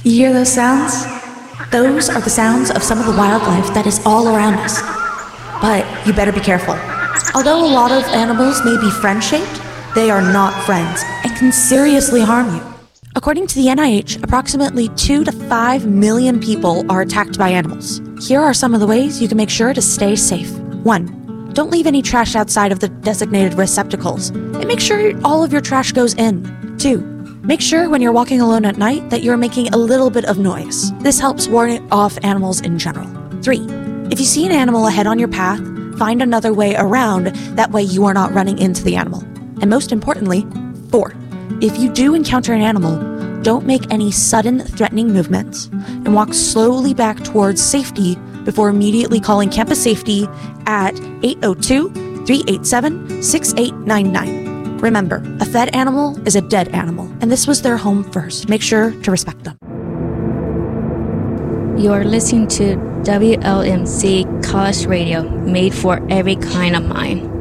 You hear those sounds? Those are the sounds of some of the wildlife that is all around us. But you better be careful. Although a lot of animals may be friend-shaped, they are not friends and can seriously harm you. According to the NIH, approximately 2 to 5 million people are attacked by animals. Here are some of the ways you can make sure to stay safe. 1. Don't leave any trash outside of the designated receptacles, and make sure all of your trash goes in. 2. Make sure when you're walking alone at night that you're making a little bit of noise. This helps warn off animals in general. 3. If you see an animal ahead on your path, find another way around, that way you are not running into the animal. And most importantly, 4. If you do encounter an animal, don't make any sudden threatening movements and walk slowly back towards safety before immediately calling Campus Safety at 802-387-6899. Remember, a fed animal is a dead animal, and this was their home first. Make sure to respect them. You're listening to WLMC College Radio, made for every kind of mind.